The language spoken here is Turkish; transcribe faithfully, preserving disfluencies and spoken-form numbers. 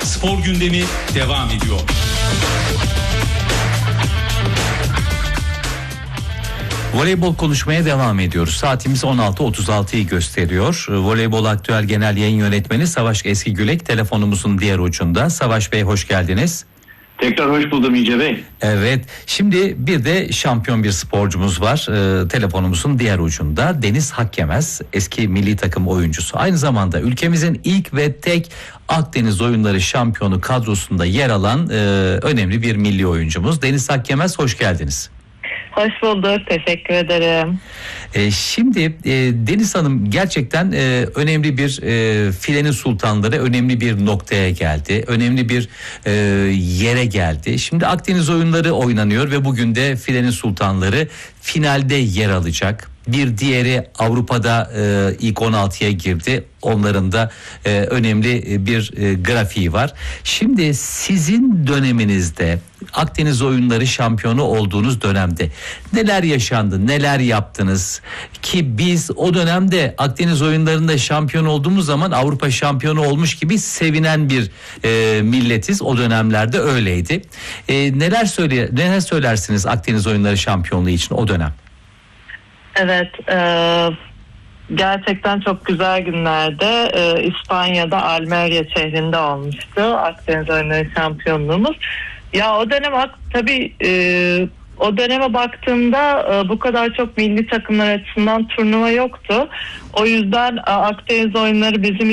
Spor gündemi devam ediyor. Voleybol konuşmaya devam ediyoruz. Saatimiz on altı otuz altıyı gösteriyor. Voleybol Aktüel Genel Yayın Yönetmeni Savaş Eskigülek telefonumuzun diğer ucunda. Savaş Bey, hoş geldiniz. Tekrar hoş buldum İnce Bey. Evet, şimdi bir de şampiyon bir sporcumuz var ee, telefonumuzun diğer ucunda. Deniz Hakkemez, eski milli takım oyuncusu. Aynı zamanda ülkemizin ilk ve tek Akdeniz Oyunları şampiyonu kadrosunda yer alan e, önemli bir milli oyuncumuz. Deniz Hakkemez, hoş geldiniz. Hoş bulduk, teşekkür ederim. E, şimdi e, Deniz Hanım gerçekten e, önemli bir e, filenin sultanları önemli bir noktaya geldi. Önemli bir e, yere geldi. Şimdi Akdeniz oyunları oynanıyor ve bugün de filenin sultanları finalde yer alacak. Bir diğeri Avrupa'da e, ilk on altıya girdi. Onların da e, önemli bir e, grafiği var. Şimdi sizin döneminizde Akdeniz Oyunları şampiyonu olduğunuz dönemde neler yaşandı, neler yaptınız ki biz o dönemde Akdeniz Oyunları'nda şampiyon olduğumuz zaman Avrupa şampiyonu olmuş gibi sevinen bir e, milletiz. O dönemlerde öyleydi. E, neler söyle neler söylersiniz Akdeniz Oyunları şampiyonluğu için o dönem? Evet, e, gerçekten çok güzel günlerde e, İspanya'da Almeria şehrinde olmuştu Akdeniz Oyunları şampiyonluğumuz. Ya o dönem tabii e, o döneme baktığımda e, bu kadar çok milli takımlar açısından turnuva yoktu. O yüzden e, Akdeniz Oyunları bizim